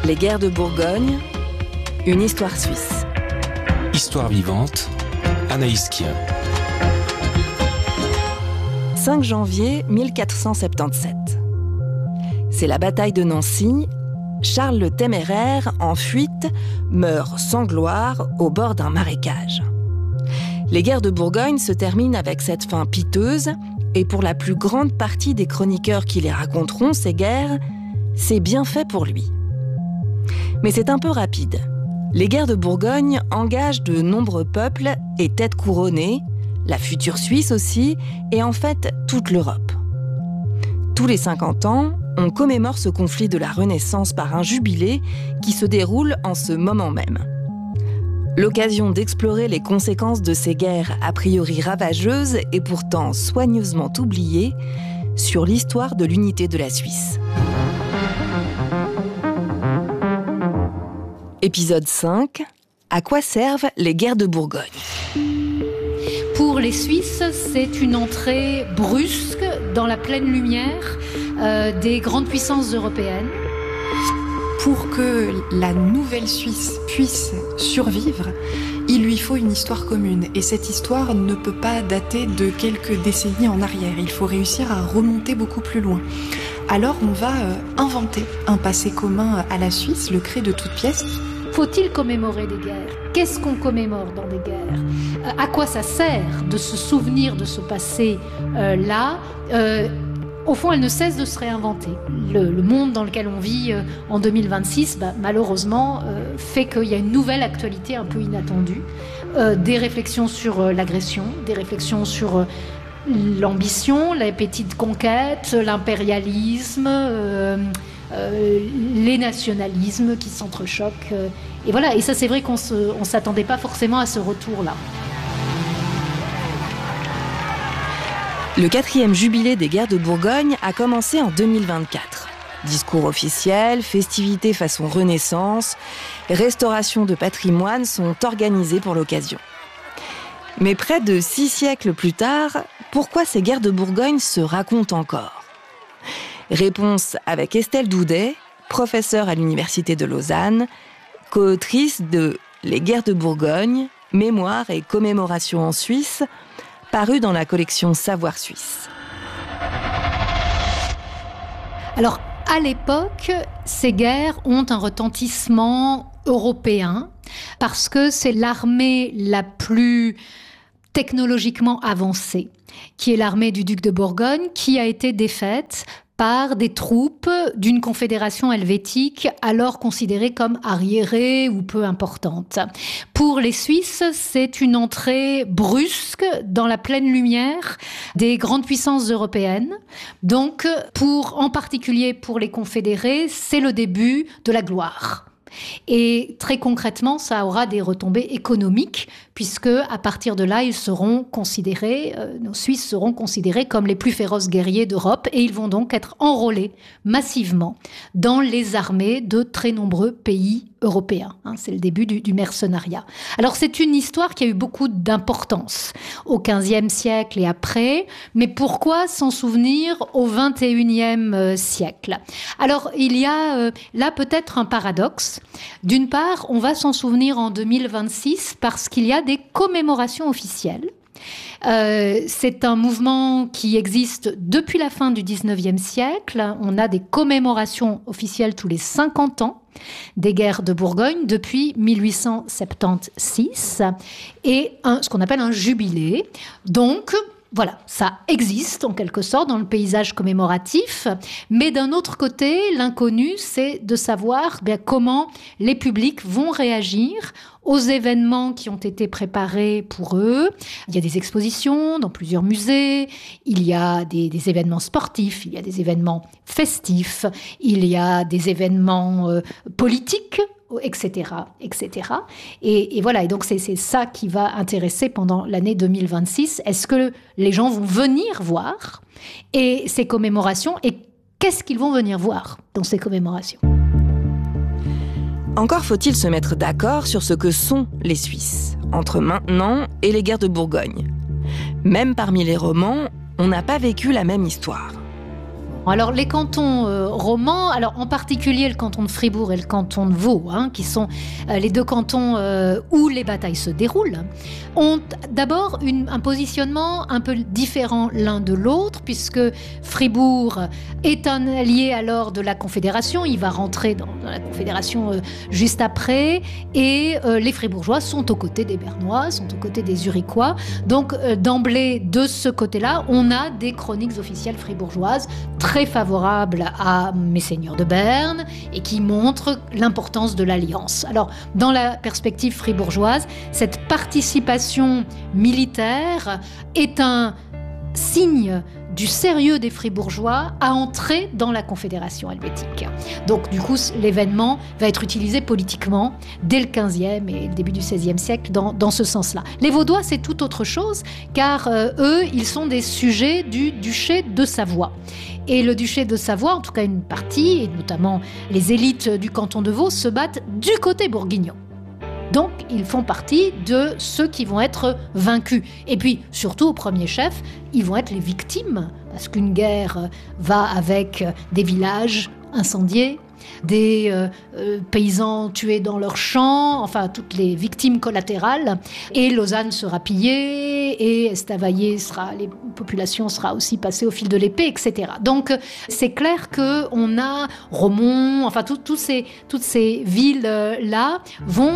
Les guerres de Bourgogne, une histoire suisse. Histoire vivante, Anaïs Kien. 5 janvier 1477. C'est la bataille de Nancy. Charles le Téméraire, en fuite, meurt sans gloire au bord d'un marécage. Les guerres de Bourgogne se terminent avec cette fin piteuse, et pour la plus grande partie des chroniqueurs qui les raconteront, ces guerres, c'est bien fait pour lui. Mais c'est un peu rapide. Les guerres de Bourgogne engagent de nombreux peuples et têtes couronnées, la future Suisse aussi, et en fait toute l'Europe. Tous les 50 ans, on commémore ce conflit de la Renaissance par un jubilé qui se déroule en ce moment même. L'occasion d'explorer les conséquences de ces guerres a priori ravageuses et pourtant soigneusement oubliées sur l'histoire de l'unité de la Suisse. Épisode 5. À quoi servent les guerres de Bourgogne ? Pour les Suisses, c'est une entrée brusque dans la pleine lumière des grandes puissances européennes. Pour que la nouvelle Suisse puisse survivre, il lui faut une histoire commune. Et cette histoire ne peut pas dater de quelques décennies en arrière. Il faut réussir à remonter beaucoup plus loin. Alors on va inventer un passé commun à la Suisse, le créer de toutes pièces. Faut-il commémorer des guerres ? Qu'est-ce qu'on commémore dans des guerres ? À quoi ça sert de se souvenir de ce passé-là ? Au fond, elle ne cesse de se réinventer. Le monde dans lequel on vit en 2026, malheureusement, fait qu'il y a une nouvelle actualité un peu inattendue. Des réflexions sur l'agression, des réflexions sur l'ambition, l'appétit de conquête, l'impérialisme, les nationalismes qui s'entrechoquent. Et voilà, et ça c'est vrai qu'on ne s'attendait pas forcément à ce retour-là. Le 4e jubilé des guerres de Bourgogne a commencé en 2024. Discours officiels, festivités façon Renaissance, restauration de patrimoine sont organisés pour l'occasion. Mais près de 6 siècles plus tard, pourquoi ces guerres de Bourgogne se racontent encore ? Réponse avec Estelle Doudet, professeure à l'Université de Lausanne, co-autrice de Les guerres de Bourgogne, mémoire et commémoration en Suisse, paru dans la collection Savoir Suisse. Alors, à l'époque, ces guerres ont un retentissement européen parce que c'est l'armée la plus technologiquement avancée, qui est l'armée du duc de Bourgogne, qui a été défaite par des troupes d'une confédération helvétique alors considérée comme arriérée ou peu importante. Pour les Suisses, c'est une entrée brusque dans la pleine lumière des grandes puissances européennes. Donc, en particulier pour les confédérés, c'est le début de la gloire. Et très concrètement, ça aura des retombées économiques, puisque à partir de là, nos Suisses seront considérés comme les plus féroces guerriers d'Europe, et ils vont donc être enrôlés massivement dans les armées de très nombreux pays européens. C'est le début du mercenariat. Alors c'est une histoire qui a eu beaucoup d'importance au XVe siècle et après, mais pourquoi s'en souvenir au XXIe siècle ? Alors il y a là peut-être un paradoxe. D'une part, on va s'en souvenir en 2026 parce qu'il y a des commémorations officielles. C'est un mouvement qui existe depuis la fin du XIXe siècle. On a des commémorations officielles tous les 50 ans des guerres de Bourgogne depuis 1876 et ce qu'on appelle un jubilé. Donc, voilà, ça existe en quelque sorte dans le paysage commémoratif, mais d'un autre côté, l'inconnu, c'est de savoir comment les publics vont réagir aux événements qui ont été préparés pour eux. Il y a des expositions dans plusieurs musées, il y a des événements sportifs, il y a des événements festifs, il y a des événements politiques, etc., etc. Et voilà, et donc c'est ça qui va intéresser pendant l'année 2026. Est-ce que les gens vont venir voir et ces commémorations, et qu'est-ce qu'ils vont venir voir dans ces commémorations ? Encore faut-il se mettre d'accord sur ce que sont les Suisses, entre maintenant et les guerres de Bourgogne. Même parmi les romans, on n'a pas vécu la même histoire. Alors les cantons romans, alors en particulier le canton de Fribourg et le canton de Vaud, qui sont les deux cantons où les batailles se déroulent, ont d'abord un positionnement un peu différent l'un de l'autre, puisque Fribourg est un allié alors de la Confédération, il va rentrer dans la Confédération juste après, et les Fribourgeois sont aux côtés des Bernois, sont aux côtés des Zurichois. Donc d'emblée, de ce côté-là, on a des chroniques officielles fribourgeoises très favorables à Messeigneurs de Berne et qui montrent l'importance de l'alliance. Alors, dans la perspective fribourgeoise, cette participation militaire est un signe du sérieux des Fribourgeois à entrer dans la Confédération helvétique. Donc, du coup, l'événement va être utilisé politiquement dès le XVe et le début du XVIe siècle dans ce sens-là. Les Vaudois, c'est tout autre chose, car eux, ils sont des sujets du duché de Savoie. Et le duché de Savoie, en tout cas une partie, et notamment les élites du canton de Vaud, se battent du côté bourguignon. Donc, ils font partie de ceux qui vont être vaincus. Et puis, surtout, au premier chef, ils vont être les victimes, parce qu'une guerre va avec des villages incendiés, des paysans tués dans leurs champs, enfin, toutes les victimes collatérales. Et Lausanne sera pillée, et Estavayer les populations sera aussi passée au fil de l'épée, etc. Donc, c'est clair qu'on a Romont, enfin, toutes ces villes-là vont...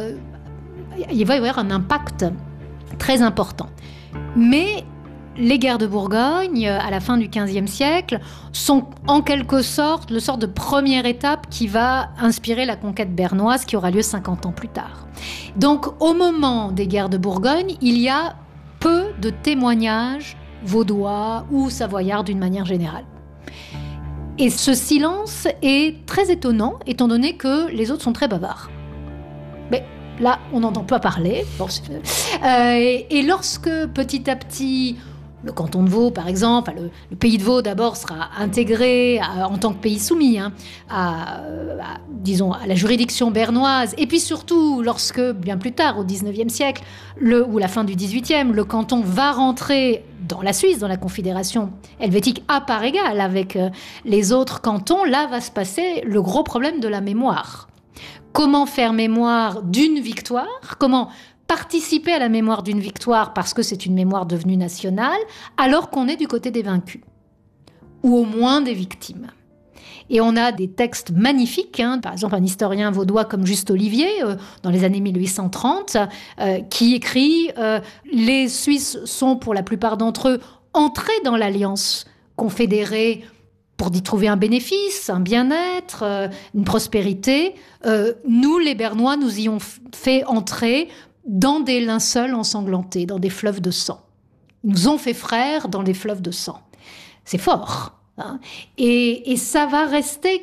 il va y avoir un impact très important. Mais les guerres de Bourgogne, à la fin du XVe siècle, sont en quelque sorte le sort de première étape qui va inspirer la conquête bernoise qui aura lieu 50 ans plus tard. Donc, au moment des guerres de Bourgogne, il y a peu de témoignages vaudois ou savoyards d'une manière générale. Et ce silence est très étonnant, étant donné que les autres sont très bavards. Mais là, on n'entend pas parler. Bon, et lorsque, petit à petit, le canton de Vaud, par exemple, le pays de Vaud d'abord sera intégré en tant que pays soumis à la juridiction bernoise. Et puis surtout, lorsque, bien plus tard, au XIXe siècle, ou la fin du XVIIIe, le canton va rentrer dans la Suisse, dans la Confédération helvétique, à part égale avec les autres cantons, là va se passer le gros problème de la mémoire. Comment faire mémoire d'une victoire ? Comment participer à la mémoire d'une victoire parce que c'est une mémoire devenue nationale, alors qu'on est du côté des vaincus, ou au moins des victimes. Et on a des textes magnifiques, par exemple un historien vaudois comme Juste Olivier, dans les années 1830, qui écrit « Les Suisses sont, pour la plupart d'entre eux, entrés dans l'alliance confédérée pour y trouver un bénéfice, un bien-être, une prospérité. Nous, les Bernois, nous y ont fait entrer dans des linceuls ensanglantés, dans des fleuves de sang. Ils nous ont fait frères dans des fleuves de sang. » C'est fort. Et ça va rester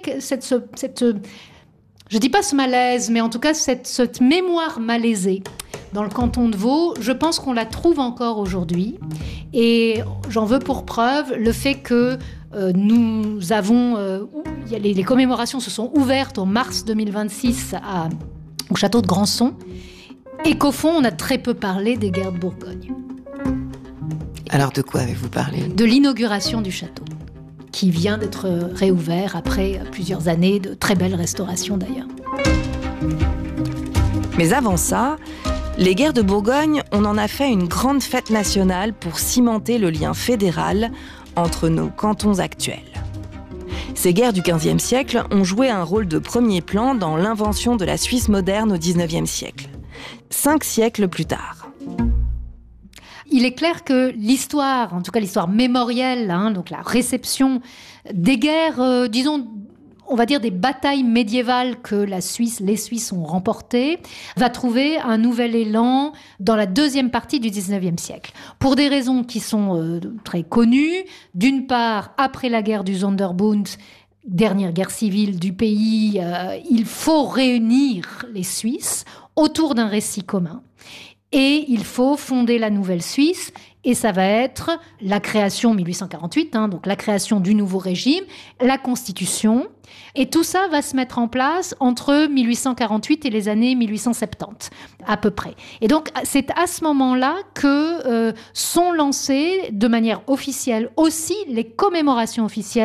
je dis pas ce malaise, mais en tout cas cette mémoire malaisée dans le canton de Vaud, je pense qu'on la trouve encore aujourd'hui. Et j'en veux pour preuve le fait que nous avons... les commémorations se sont ouvertes en mars 2026 au château de Grandson, et qu'au fond, on a très peu parlé des guerres de Bourgogne. Alors de quoi avez-vous parlé ? De l'inauguration du château, qui vient d'être réouvert après plusieurs années de très belles restaurations d'ailleurs. Mais avant ça, les guerres de Bourgogne, on en a fait une grande fête nationale pour cimenter le lien fédéral entre nos cantons actuels. Ces guerres du XVe siècle ont joué un rôle de premier plan dans l'invention de la Suisse moderne au XIXe siècle. 5 siècles plus tard. Il est clair que l'histoire, en tout cas l'histoire mémorielle, donc la réception des guerres, disons, on va dire des batailles médiévales que les Suisses ont remportées, va trouver un nouvel élan dans la deuxième partie du XIXe siècle. Pour des raisons qui sont très connues. D'une part, après la guerre du Sonderbund, dernière guerre civile du pays, il faut réunir les Suisses autour d'un récit commun. Et il faut fonder la nouvelle Suisse, et ça va être la création, 1848, donc la création du nouveau régime, la Constitution, et tout ça va se mettre en place entre 1848 et les années 1870, à peu près. Et donc, c'est à ce moment-là que sont lancées, de manière officielle aussi, les commémorations officielles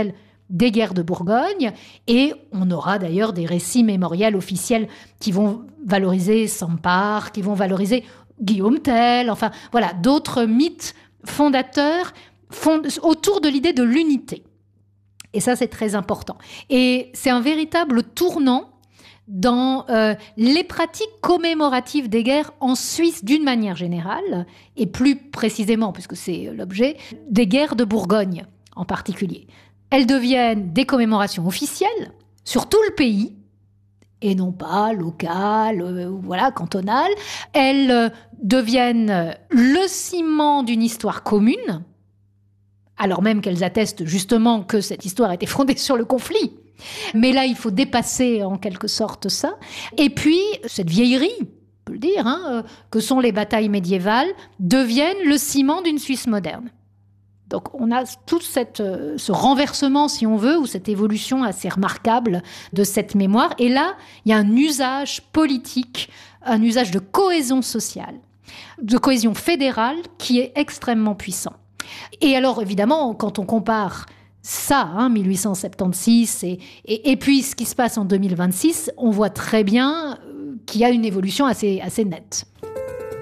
des guerres de Bourgogne, et on aura d'ailleurs des récits mémoriels officiels qui vont valoriser Sampar, qui vont valoriser Guillaume Tell, enfin voilà, d'autres mythes fondateurs autour de l'idée de l'unité. Et ça, c'est très important. Et c'est un véritable tournant dans les pratiques commémoratives des guerres en Suisse d'une manière générale, et plus précisément, puisque c'est l'objet, des guerres de Bourgogne en particulier. Elles deviennent des commémorations officielles sur tout le pays, et non pas locales, cantonales. Elles deviennent le ciment d'une histoire commune, alors même qu'elles attestent justement que cette histoire était fondée sur le conflit. Mais là, il faut dépasser en quelque sorte ça. Et puis, cette vieillerie, on peut le dire, que sont les batailles médiévales, deviennent le ciment d'une Suisse moderne. Donc on a tout ce renversement, si on veut, ou cette évolution assez remarquable de cette mémoire. Et là, il y a un usage politique, un usage de cohésion sociale, de cohésion fédérale qui est extrêmement puissant. Et alors, évidemment, quand on compare ça, 1876, et puis ce qui se passe en 2026, on voit très bien qu'il y a une évolution assez nette.